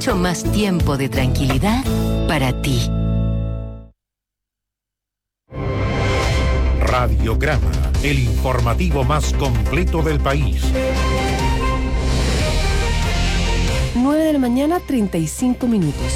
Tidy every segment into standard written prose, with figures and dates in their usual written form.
mucho más tiempo de tranquilidad para ti. Radiograma, el informativo más completo del país. 9 de la mañana, 35 minutos.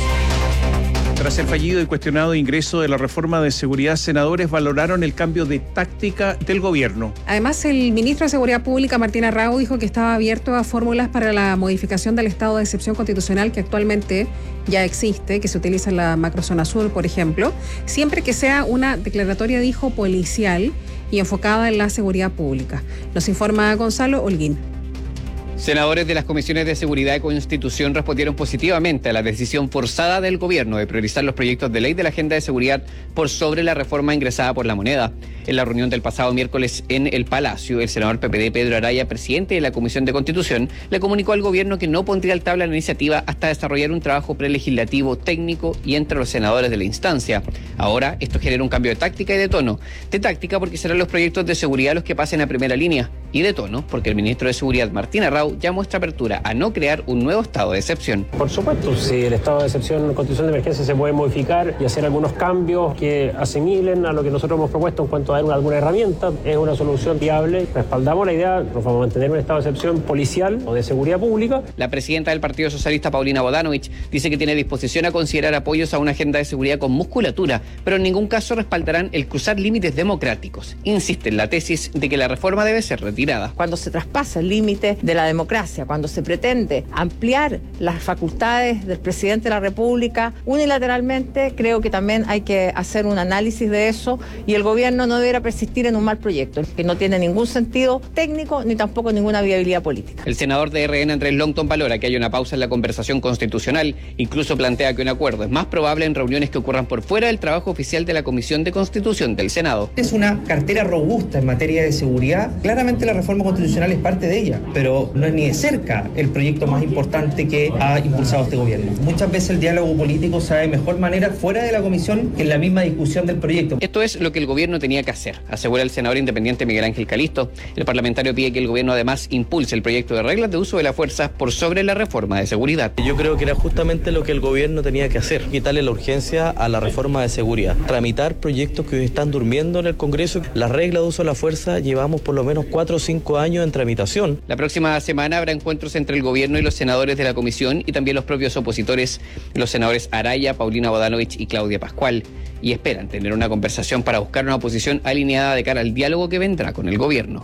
Tras el fallido y cuestionado ingreso de la reforma de seguridad, senadores valoraron el cambio de táctica del gobierno. Además, el ministro de Seguridad Pública, Martín Arrau, dijo que estaba abierto a fórmulas para la modificación del estado de excepción constitucional que actualmente ya existe, que se utiliza en la macrozona sur, por ejemplo, siempre que sea una declaratoria, dijo, policial y enfocada en la seguridad pública. Nos informa Gonzalo Holguín. Senadores de las comisiones de Seguridad y Constitución respondieron positivamente a la decisión forzada del gobierno de priorizar los proyectos de ley de la agenda de seguridad por sobre la reforma ingresada por la moneda. En la reunión del pasado miércoles en el Palacio, el senador PPD Pedro Araya, presidente de la Comisión de Constitución, le comunicó al gobierno que no pondría al tabla la iniciativa hasta desarrollar un trabajo prelegislativo técnico y entre los senadores de la instancia. Ahora, esto genera un cambio de táctica y de tono. De táctica porque serán los proyectos de seguridad los que pasen a primera línea, y de tono porque el ministro de Seguridad, Martín Arrau, ya muestra apertura a no crear un nuevo estado de excepción. Por supuesto, si el estado de excepción constitucional de emergencia se puede modificar y hacer algunos cambios que asimilen a lo que nosotros hemos propuesto en cuanto a dar alguna herramienta, es una solución viable. Respaldamos la idea, nos vamos a mantener un estado de excepción policial o de seguridad pública. La presidenta del Partido Socialista, Paulina Bodanovich, dice que tiene disposición a considerar apoyos a una agenda de seguridad con musculatura, pero en ningún caso respaldarán el cruzar límites democráticos. Insiste en la tesis de que la reforma debe ser retirada. Cuando se traspasa el límite de la democracia, cuando se pretende ampliar las facultades del presidente de la República unilateralmente, creo que también hay que hacer un análisis de eso y el gobierno no deberá persistir en un mal proyecto que no tiene ningún sentido técnico ni tampoco ninguna viabilidad política. El senador de RN, Andrés Longton, valora que haya una pausa en la conversación constitucional. Incluso plantea que un acuerdo es más probable en reuniones que ocurran por fuera del trabajo oficial de la Comisión de Constitución del Senado. Es una cartera robusta en materia de seguridad. Claramente la reforma constitucional es parte de ella, pero no es ni de cerca el proyecto más importante que ha impulsado este gobierno. Muchas veces el diálogo político se da de mejor manera fuera de la comisión que en la misma discusión del proyecto. Esto es lo que el gobierno tenía que hacer, asegura el senador independiente Miguel Ángel Calisto. El parlamentario pide que el gobierno además impulse el proyecto de reglas de uso de la fuerza por sobre la reforma de seguridad. Yo creo que era justamente lo que el gobierno tenía que hacer, quitarle la urgencia a la reforma de seguridad, tramitar proyectos que hoy están durmiendo en el Congreso. Las reglas de uso de la fuerza llevamos por lo menos 4 o 5 años en tramitación. La próxima semana habrá encuentros entre el gobierno y los senadores de la comisión y también los propios opositores, los senadores Araya, Paulina Bodanovich y Claudia Pascual, y esperan tener una conversación para buscar una posición alineada de cara al diálogo que vendrá con el gobierno.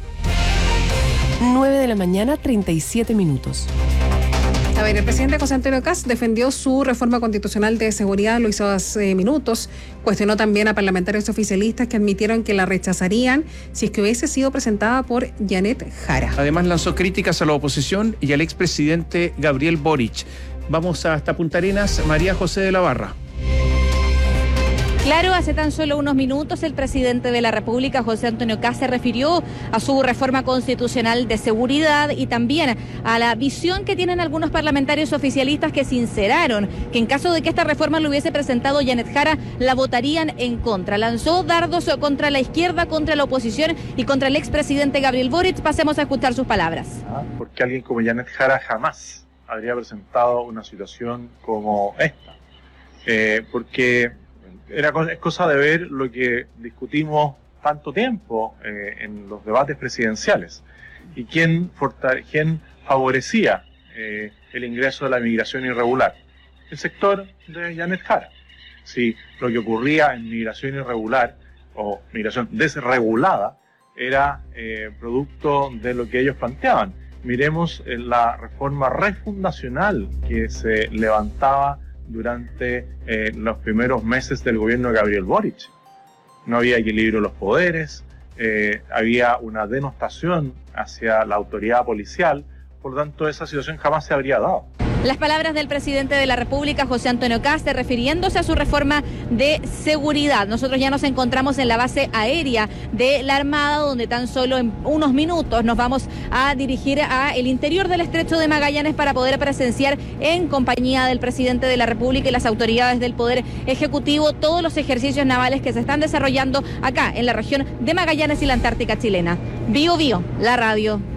9 de la mañana, 37 minutos. A ver, el presidente José Antonio Kast defendió su reforma constitucional de seguridad, lo hizo hace minutos. Cuestionó también a parlamentarios oficialistas que admitieron que la rechazarían si es que hubiese sido presentada por Janet Jara. Además lanzó críticas a la oposición y al expresidente Gabriel Boric. Vamos hasta Punta Arenas, María José de la Barra. Claro, hace tan solo unos minutos el presidente de la República, José Antonio Kast, se refirió a su reforma constitucional de seguridad y también a la visión que tienen algunos parlamentarios oficialistas que sinceraron que en caso de que esta reforma lo hubiese presentado Janet Jara, la votarían en contra. Lanzó dardos contra la izquierda, contra la oposición y contra el expresidente Gabriel Boric. Pasemos a escuchar sus palabras. Porque alguien como Janet Jara jamás habría presentado una situación como esta. Porque es cosa de ver lo que discutimos tanto tiempo en los debates presidenciales y quién favorecía el ingreso de la migración irregular. El sector de Janet Jara. Si lo que ocurría en migración irregular o migración desregulada era producto de lo que ellos planteaban. Miremos la reforma refundacional que se levantaba durante los primeros meses del gobierno de Gabriel Boric. No había equilibrio de los poderes, había una denostación hacia la autoridad policial, por lo tanto esa situación jamás se habría dado. Las palabras del presidente de la República, José Antonio Kast, refiriéndose a su reforma de seguridad. Nosotros ya nos encontramos en la base aérea de la Armada, donde tan solo en unos minutos nos vamos a dirigir a el interior del Estrecho de Magallanes para poder presenciar en compañía del presidente de la República y las autoridades del Poder Ejecutivo todos los ejercicios navales que se están desarrollando acá en la región de Magallanes y la Antártica chilena. Bio Bio, la radio.